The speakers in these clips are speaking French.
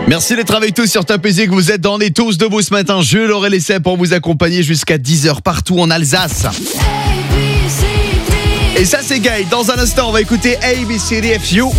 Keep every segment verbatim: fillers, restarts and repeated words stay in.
Merci d'être avec tous sur Top Music. Vous êtes dans les tous debout ce matin. Je l'aurai laissé pour vous accompagner jusqu'à dix heures partout en Alsace. Et ça c'est Gaël. Dans un instant on va écouter A B C D F U.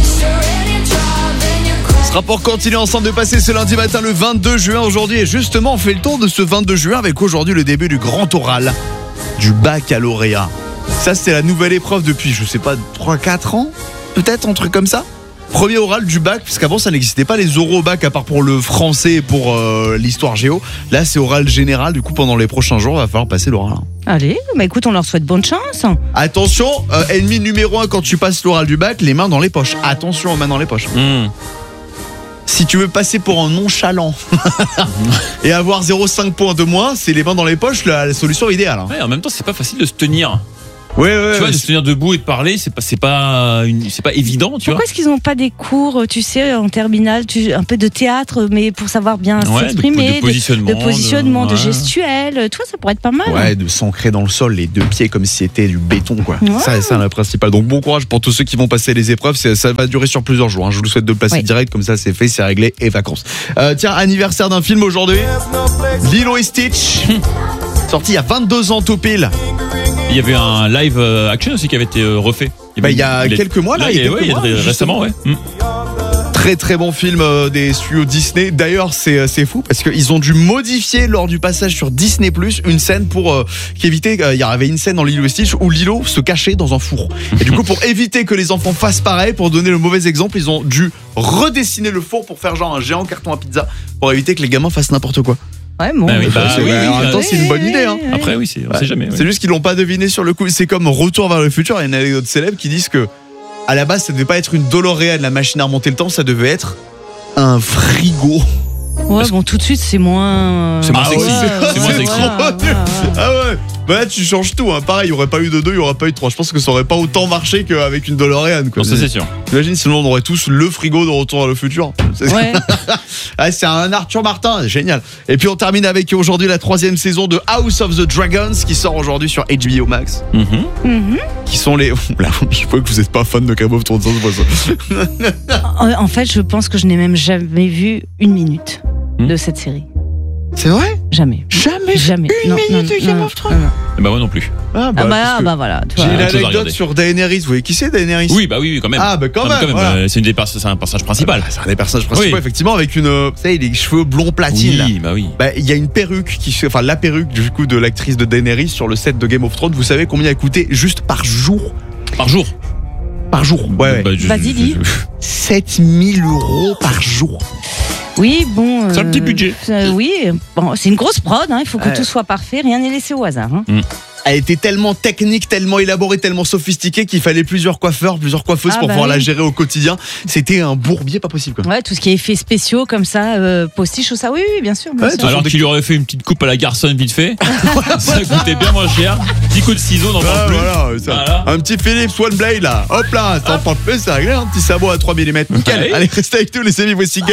Ce sera pour continuer ensemble de passer ce lundi matin le vingt-deux juin aujourd'hui. Et justement on fait le tour de ce vingt-deux juin avec aujourd'hui le début du grand oral du baccalauréat. Ça c'est la nouvelle épreuve depuis je sais pas trois quatre ans. Peut-être un truc comme ça. Premier oral du bac, puisqu'avant ça n'existait pas les oraux au bac à part pour le français et pour euh, l'histoire géo. Là c'est oral général, du coup pendant les prochains jours il va falloir passer l'oral. Allez, bah écoute, on leur souhaite bonne chance. Attention, euh, ennemi numéro un quand tu passes l'oral du bac, les mains dans les poches. Attention aux mains dans les poches. Mmh. Si tu veux passer pour un nonchalant et avoir zéro virgule cinq points de moins, c'est les mains dans les poches la, la solution idéale. Hein. Ouais, en même temps c'est pas facile de se tenir. Ouais, ouais, tu vois, ouais, de se tenir debout et de parler, c'est pas, c'est pas, une, c'est pas évident, tu Pourquoi vois. est-ce qu'ils n'ont pas des cours, tu sais, en terminale, tu, un peu de théâtre, mais pour savoir bien Ouais, s'exprimer, de, de positionnement, de, de, positionnement, de, de, ouais. gestuelle, tu vois, ça pourrait être pas mal. Ouais, de s'ancrer dans le sol, les deux pieds comme si c'était du béton, quoi. Ouais. Ça, c'est ça le principal. Donc bon courage pour tous ceux qui vont passer les épreuves. C'est, ça va durer sur plusieurs jours. Hein. Je vous souhaite de le passer Ouais. direct, comme ça c'est fait, c'est réglé et vacances. Euh, tiens, anniversaire d'un film aujourd'hui. Lilo et Stitch. Sorti il y a vingt-deux ans tout pile. Il y avait un live euh, action aussi qui avait été euh, refait. Bah, il y a est- quelques mois là, il y a ouais, quelques il y a mois, très- récemment, ouais. Mmh. Très très bon film euh, des studios Disney. D'ailleurs c'est, c'est fou parce qu'ils ont dû modifier lors du passage sur Disney plus une scène pour euh, éviter, euh, il y avait une scène dans Lilo et Stitch où Lilo se cachait dans un four. Et du coup pour éviter que les enfants fassent pareil, pour donner le mauvais exemple, ils ont dû redessiner le four pour faire genre un géant carton à pizza pour éviter que les gamins fassent n'importe quoi. Ouais, bon. Bah oui, bah c'est, oui, ouais, oui, en même temps ouais. c'est une bonne idée hein. Après, oui, c'est, on Ouais. sait jamais. Ouais. C'est juste qu'ils l'ont pas deviné sur le coup. C'est comme Retour vers le futur. Il y a une anecdote célèbre qui disent que à la base ça devait pas être une DeLorean, la machine à remonter le temps, ça devait être un frigo. Ouais, bon, tout de suite, c'est moins. C'est moins Ah sexy. ouais, C'est moins c'est sexy. trop nul. Ah ouais. Bah là tu changes tout hein. Pareil, il y aurait pas eu de deux, il y aurait pas eu de trois. Je pense que ça aurait pas autant marché qu'avec une DeLorean quoi. Non, ça c'est sûr. T'imagines sinon on aurait tous le frigo de Retour vers le futur. C'est, Ouais. ah, c'est un Arthur Martin, génial. Et puis on termine avec aujourd'hui la troisième saison de House of the Dragons qui sort aujourd'hui sur H B O Max. Mhm. Mhm. Qui sont les. Là, je vois que vous êtes pas fan de Game of Thrones, ça se voit ça. En, en fait, je pense que je n'ai même jamais vu une minute Hmm. de cette série. C'est vrai? Jamais. Jamais. Jamais. Une Non, minute non, de Game non, of Thrones. non, non. Et bah moi non plus. Ah Ah bah, parce ah que bah voilà. Tu j'ai vois. une autre chose à anecdote regarder. sur Daenerys. Vous voyez qui c'est Daenerys? Oui, bah oui, oui, quand même. Ah bah quand Non, même. mais voilà. euh, c'est une des pers- c'est un personnage principal. Ah, c'est un des personnages principaux Oui. effectivement avec une. euh, Vous savez, les cheveux blonds platine. là. Oui, bah oui. Bah, il y a une perruque qui, se- enfin la perruque du coup de l'actrice de Daenerys sur le set de Game of Thrones. Vous savez combien elle coûtait juste par jour? Par jour. Par jour. Ouais. ouais. Bah, je- Vas-y, je- dis. je- sept mille euros par jour. Oui, bon. C'est un petit budget. euh, oui, bon, c'est une grosse prod. Hein, il faut que Ouais. tout soit parfait. Rien n'est laissé au hasard. Hein. Elle était tellement technique, tellement élaborée, tellement sophistiquée qu'il fallait plusieurs coiffeurs, plusieurs coiffeuses Ah pour bah pouvoir la oui. gérer au quotidien. C'était un bourbier pas possible quoi. Ouais, tout ce qui est effets spéciaux comme ça, euh, postiche ou ça. Oui, oui, bien sûr. Bien Ouais, sûr. tout- Alors qu'il lui aurait fait une petite coupe à la garçonne vite fait, ça coûtait bien moins cher. Petit coup de ciseau, n'en Ah, parle plus. voilà, ça. Voilà. Un petit Philips One Blade là. Hop là, t'en parles plus, c'est réglé, un petit sabot à trois millimètres. Nickel. Ouais. Allez, restez avec nous les amis, voici Gaël.